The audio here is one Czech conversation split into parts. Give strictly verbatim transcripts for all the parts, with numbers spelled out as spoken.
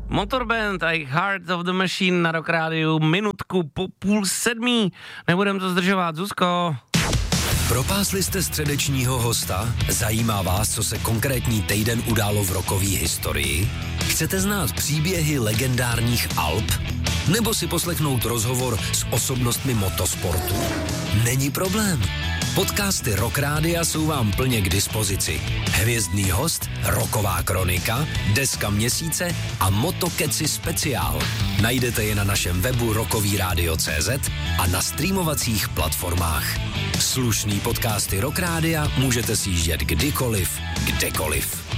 Motorband a Heart of the Machine na Rock Rádiu, minutku po půl sedmí. Nebudem to zdržovat, Zuzko. Propásli jste středečního hosta? Zajímá vás, co se konkrétní týden událo v rockové historii? Chcete znát příběhy legendárních alb? Nebo si poslechnout rozhovor s osobnostmi motosportu? Není problém. Podcasty Rock Rádia jsou vám plně k dispozici. Hvězdný host, rocková kronika, deska měsíce a Motokeci speciál. Najdete je na našem webu rockový rádio tečka cé zet a na streamovacích platformách. Slušný podcasty Rock Rádia můžete si jíždět kdykoliv, kdekoliv.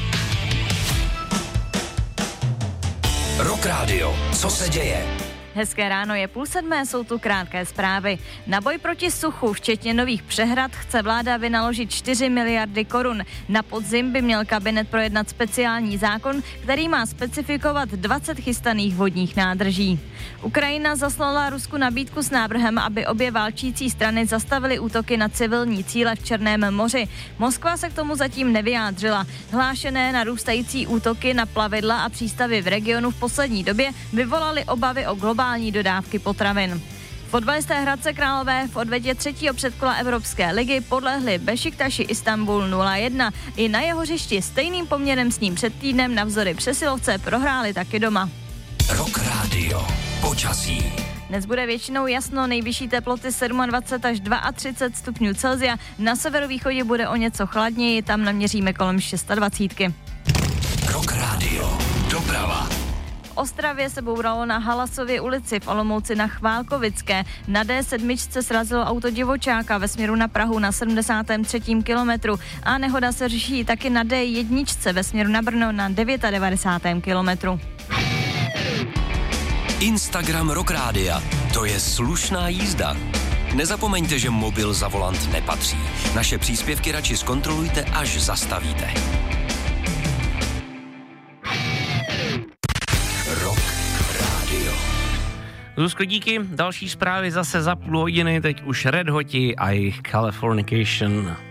Rock Radio, co se děje? Hezké ráno, je půl sedmé, jsou tu krátké zprávy. Na boj proti suchu, včetně nových přehrad, chce vláda vynaložit čtyři miliardy korun. Na podzim by měl kabinet projednat speciální zákon, který má specifikovat dvacet chystaných vodních nádrží. Ukrajina zaslala Rusku nabídku s návrhem, aby obě válčící strany zastavily útoky na civilní cíle v Černém moři. Moskva se k tomu zatím nevyjádřila. Hlášené narůstající útoky na plavidla a přístavy v regionu v poslední době vyvolaly obavy o globální dodávky potravin. Fotbalisté Hradce Králové v odvetě třetího předkola Evropské ligy podlehli Bešiktaši Istanbul nula jedna. I na jeho hřišti stejným poměrem s ním před týdnem navzdory přesilovce prohráli taky doma. Rock Radio. Počasí. Dnes bude většinou jasno, nejvyšší teploty dvacet sedm až třicet dva stupňů Celsia. Na severovýchodě bude o něco chladněji, tam naměříme kolem dvacet šest. Rock Radio. Doprava. V Ostravě se bouralo na Halasově ulici, v Olomouci na Chválkovické. Na dé sedm srazilo auto divočáka ve směru na Prahu na sedmdesátém třetím kilometru a nehoda se řeší taky na dé jedna ve směru na Brno na devadesátém devátém kilometru. Instagram Rock Rádia. To je slušná jízda. Nezapomeňte, že mobil za volant nepatří. Naše příspěvky radši zkontrolujte, až zastavíte. Rock Radio. Zuzko, díky. Další zprávy zase za půl hodiny, teď už Red Hoti a jejich Californication.